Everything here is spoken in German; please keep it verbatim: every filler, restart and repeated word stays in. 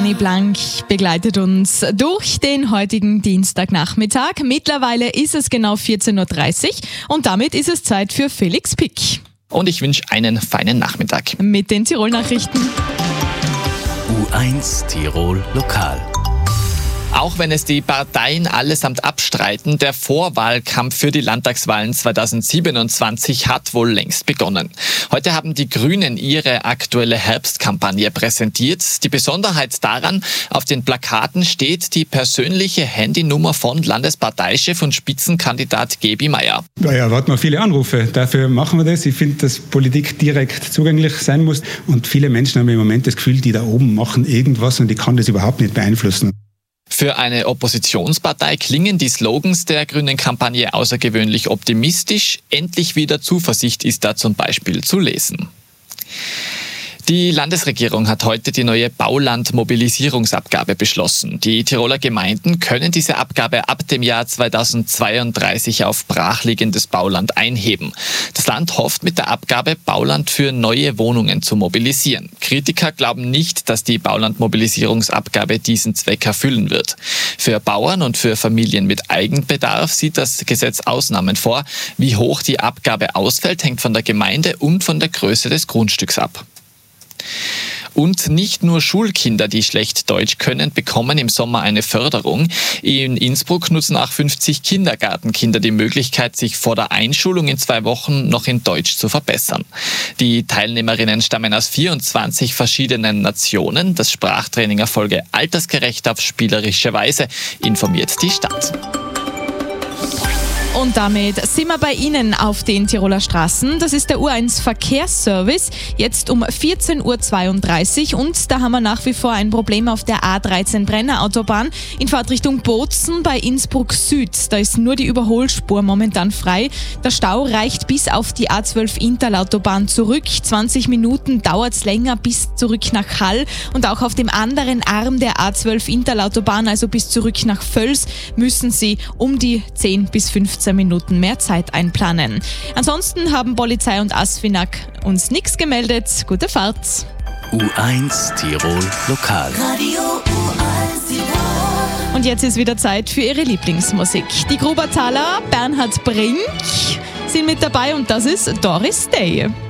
Dani Blank begleitet uns durch den heutigen Dienstagnachmittag. Mittlerweile ist es genau vierzehn Uhr dreißig und damit ist es Zeit für Felix Pick. Und ich wünsche einen feinen Nachmittag. Mit den Tirol-Nachrichten. U eins Tirol Lokal. Auch wenn es die Parteien allesamt abstreiten, der Vorwahlkampf für die Landtagswahlen zweitausendsiebenundzwanzig hat wohl längst begonnen. Heute haben die Grünen ihre aktuelle Herbstkampagne präsentiert. Die Besonderheit daran, auf den Plakaten steht die persönliche Handynummer von Landesparteichef und Spitzenkandidat Gebi Meier. Da erwarten wir viele Anrufe. Dafür machen wir das. Ich finde, dass Politik direkt zugänglich sein muss. Und viele Menschen haben im Moment das Gefühl, die da oben machen irgendwas und ich kann das überhaupt nicht beeinflussen. Für eine Oppositionspartei klingen die Slogans der grünen Kampagne außergewöhnlich optimistisch. Endlich wieder Zuversicht ist da zum Beispiel zu lesen. Die Landesregierung hat heute die neue Bauland-Mobilisierungsabgabe beschlossen. Die Tiroler Gemeinden können diese Abgabe ab dem Jahr zweitausendzweiunddreißig auf brachliegendes Bauland einheben. Das Land hofft mit der Abgabe, Bauland für neue Wohnungen zu mobilisieren. Kritiker glauben nicht, dass die Bauland-Mobilisierungsabgabe diesen Zweck erfüllen wird. Für Bauern und für Familien mit Eigenbedarf sieht das Gesetz Ausnahmen vor. Wie hoch die Abgabe ausfällt, hängt von der Gemeinde und von der Größe des Grundstücks ab. Und nicht nur Schulkinder, die schlecht Deutsch können, bekommen im Sommer eine Förderung. In Innsbruck nutzen auch fünfzig Kindergartenkinder die Möglichkeit, sich vor der Einschulung in zwei Wochen noch in Deutsch zu verbessern. Die Teilnehmerinnen stammen aus vierundzwanzig verschiedenen Nationen. Das Sprachtraining erfolge altersgerecht auf spielerische Weise, informiert die Stadt. Und damit sind wir bei Ihnen auf den Tiroler Straßen. Das ist der U eins Verkehrsservice, jetzt um vierzehn Uhr zweiunddreißig und da haben wir nach wie vor ein Problem auf der A dreizehn Brenner Autobahn in Fahrtrichtung Bozen bei Innsbruck Süd. Da ist nur die Überholspur momentan frei. Der Stau reicht bis auf die A zwölf Interlautobahn zurück. zwanzig Minuten dauert es länger bis zurück nach Hall und auch auf dem anderen Arm der A zwölf Interlautobahn, also bis zurück nach Völs, müssen Sie um die zehn bis fünfzehn Minuten mehr Zeit einplanen. Ansonsten haben Polizei und ASFINAG uns nichts gemeldet. Gute Fahrt. U eins Tirol Lokal. Radio U eins Tirol. Und jetzt ist wieder Zeit für Ihre Lieblingsmusik. Die Grubertaler, Bernhard Brink sind mit dabei und das ist Doris Day.